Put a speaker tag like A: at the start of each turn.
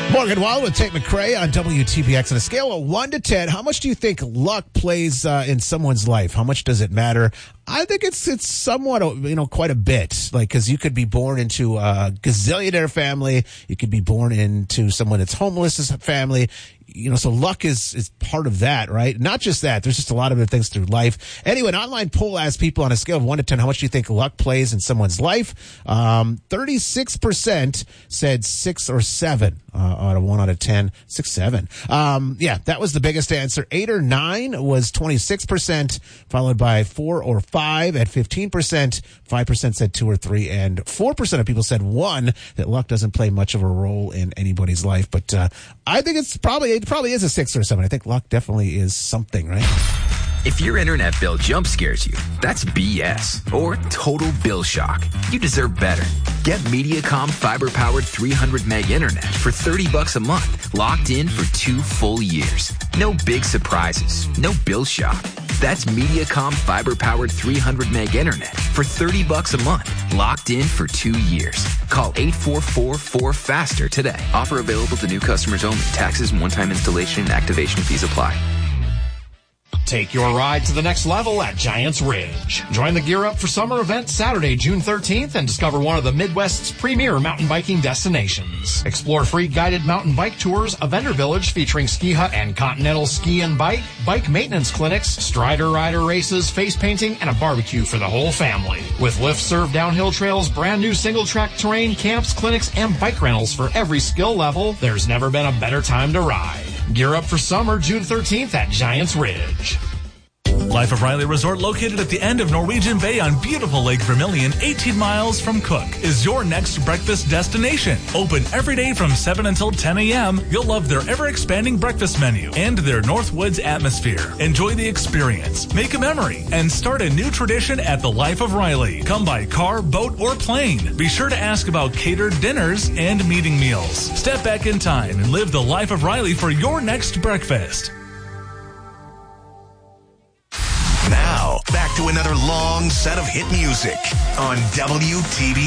A: Morgan Wallen with Tate McRae on WTBX. On a scale of 1 to 10, how much do you think luck plays in someone's life? How much does it matter? I think it's somewhat, quite a bit. Like, because you could be born into a gazillionaire family. You could be born into someone that's homeless family. So luck is part of that, right? Not just that. There's just a lot of other things through life. Anyway, an online poll asked people on a scale of 1 to 10, how much do you think luck plays in someone's life? 36% said 6 or 7 out of 1 out of 10. 6, 7. That was the biggest answer. 8 or 9 was 26%, followed by 4 or 5 at 15%. 5% said 2 or 3, and 4% of people said 1, that luck doesn't play much of a role in anybody's life. But I think it probably is a 6 or 7. I think luck definitely is something, right?
B: If your internet bill jump scares you, that's BS or total bill shock. You deserve better. Get Mediacom fiber-powered 300 meg internet for $30 a month, locked in for 2 full years. No big surprises, no bill shock. That's Mediacom fiber-powered 300 meg internet for $30 a month, locked in for 2 years. Call 844-4FASTER today. Offer available to new customers only. Taxes and one-time installation and activation fees apply.
C: Take your ride to the next level at Giants Ridge. Join the Gear Up for Summer event Saturday, June 13th, and discover one of the Midwest's premier mountain biking destinations. Explore free guided mountain bike tours, a vendor village featuring ski hut and continental ski and bike maintenance clinics, strider rider races, face painting, and a barbecue for the whole family. With lift-served downhill trails, brand new single-track terrain, camps, clinics, and bike rentals for every skill level, there's never been a better time to ride. Gear Up for Summer, June 13th at Giants Ridge.
D: Life of Riley Resort, located at the end of Norwegian Bay on beautiful Lake Vermilion, 18 miles from Cook, is your next breakfast destination. Open every day from 7 until 10 a.m. You'll love their ever-expanding breakfast menu and their Northwoods atmosphere. Enjoy the experience, make a memory, and start a new tradition at the Life of Riley. Come by car, boat, or plane. Be sure to ask about catered dinners and meeting meals. Step back in time and live the Life of Riley for your next breakfast.
E: Now, back to another long set of hit music on WTBX.